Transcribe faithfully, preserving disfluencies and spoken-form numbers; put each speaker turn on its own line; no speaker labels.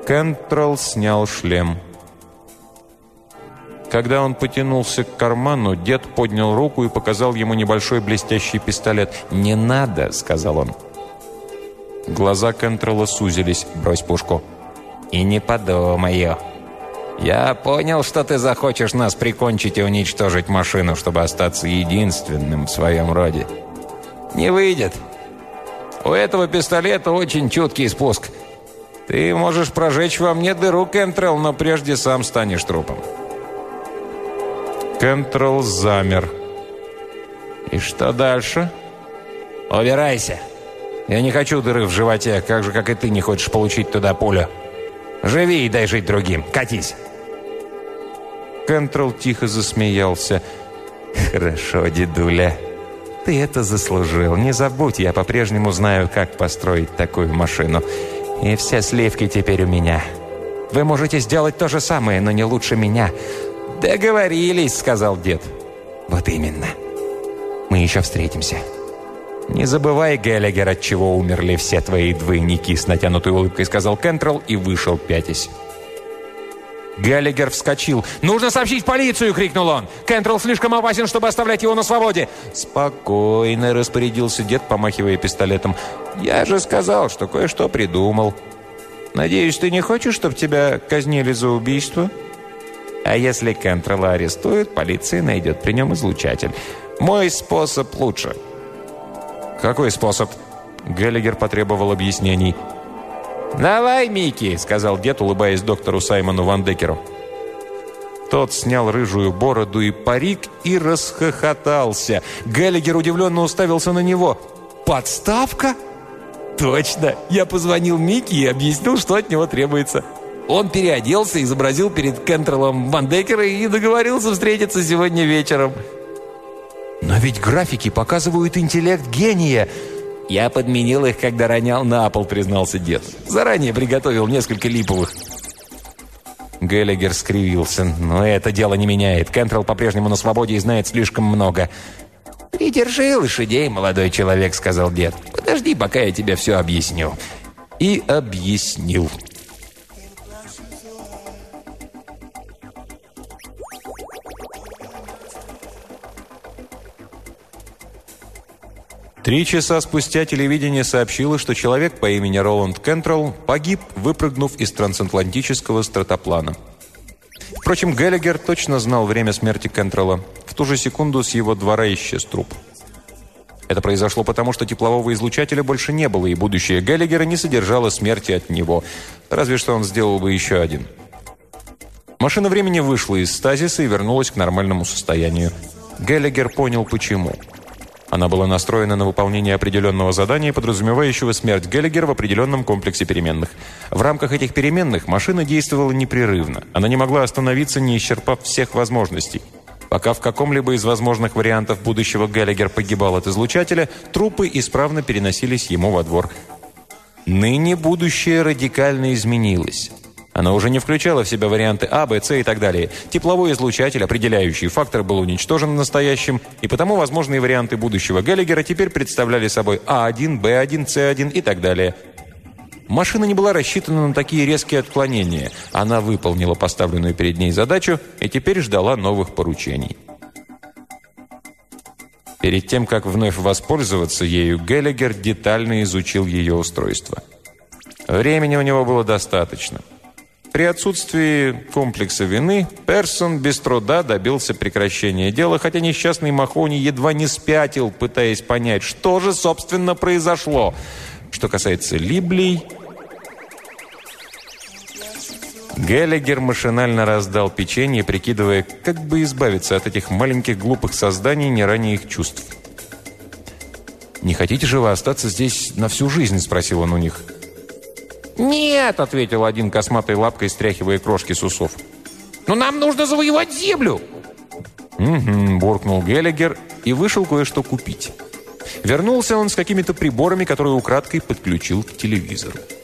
Кентрелл снял шлем. Когда он потянулся к карману, дед поднял руку и показал ему небольшой блестящий пистолет. «Не надо», — сказал он. Глаза Кентрелла сузились. «Брось пушку». «И не подумаю. Я понял, что ты захочешь нас прикончить и уничтожить машину, чтобы остаться единственным в своем роде. Не выйдет. У этого пистолета очень чуткий спуск. Ты можешь прожечь во мне дыру, Кентрелл, но прежде сам станешь трупом». Кентрелл замер. «И что дальше?» «Убирайся. Я не хочу дыры в животе, как же, как и ты, не хочешь получить туда пулю. Живи и дай жить другим. Катись!» Кентрелл тихо засмеялся. «Хорошо, дедуля. Ты это заслужил. Не забудь, я по-прежнему знаю, как построить такую машину. И все сливки теперь у меня. Вы можете сделать то же самое, но не лучше меня». «Договорились», — сказал дед. «Вот именно. Мы еще встретимся. Не забывай, Геллигер, от чего умерли все твои двойники», — с натянутой улыбкой сказал Кентрелл и вышел, пятясь. Геллигер вскочил. «Нужно сообщить полицию!» — крикнул он. «Кентрелл слишком опасен, чтобы оставлять его на свободе!» «Спокойно», — распорядился дед, помахивая пистолетом. «Я же сказал, что кое-что придумал. Надеюсь, ты не хочешь, чтобы тебя казнили за убийство? А если Кентрелла арестуют, полиция найдет при нем излучатель. Мой способ лучше». «Какой способ?» Геллигер потребовал объяснений. «Давай, Микки», — сказал дед, улыбаясь доктору Саймону Ван Деккеру. Тот снял рыжую бороду и парик и расхохотался. Геллигер удивленно уставился на него. «Подставка?» «Точно! Я позвонил Микки и объяснил, что от него требуется. Он переоделся, изобразил перед Кентреллом Ван Деккера и договорился встретиться сегодня вечером». «Но ведь графики показывают интеллект гения». «Я подменил их, когда ронял на пол», — признался дед. «Заранее приготовил несколько липовых». Геллигер скривился. «Но это дело не меняет. Кентрелл по-прежнему на свободе и знает слишком много». «Придержи лошадей, молодой человек», — сказал дед. «Подожди, пока я тебе все объясню». И объяснил. Три часа спустя телевидение сообщило, что человек по имени Роланд Кентрелл погиб, выпрыгнув из трансатлантического стратоплана. Впрочем, Геллигер точно знал время смерти Кентрелла. В ту же секунду с его двора исчез труп. Это произошло потому, что теплового излучателя больше не было, и будущее Геллигера не содержало смерти от него. Разве что он сделал бы еще один. Машина времени вышла из стазиса и вернулась к нормальному состоянию. Геллигер понял, почему. Она была настроена на выполнение определенного задания, подразумевающего смерть Геллигера в определенном комплексе переменных. В рамках этих переменных машина действовала непрерывно. Она не могла остановиться, не исчерпав всех возможностей. Пока в каком-либо из возможных вариантов будущего Геллигер погибал от излучателя, трупы исправно переносились ему во двор. Ныне будущее радикально изменилось. Она уже не включала в себя варианты А, Б, С и так далее. Тепловой излучатель, определяющий фактор, был уничтожен в настоящем, и потому возможные варианты будущего Геллигера теперь представляли собой А один, Б один, С один и так далее. Машина не была рассчитана на такие резкие отклонения. Она выполнила поставленную перед ней задачу и теперь ждала новых поручений. Перед тем, как вновь воспользоваться ею, Геллигер детально изучил ее устройство. Времени у него было достаточно. При отсутствии комплекса вины Персон без труда добился прекращения дела, хотя несчастный Махони едва не спятил, пытаясь понять, что же, собственно, произошло. Что касается Либлей, Геллигер машинально раздал печенье, прикидывая, как бы избавиться от этих маленьких глупых созданий, не раня их чувств. «Не хотите же вы остаться здесь на всю жизнь?» – спросил он у них. «Нет», — ответил один косматой лапкой, стряхивая крошки с усов. «Но нам нужно завоевать землю!» «Угу», — буркнул Геллигер и вышел кое-что купить. Вернулся он с какими-то приборами, которые украдкой подключил к телевизору.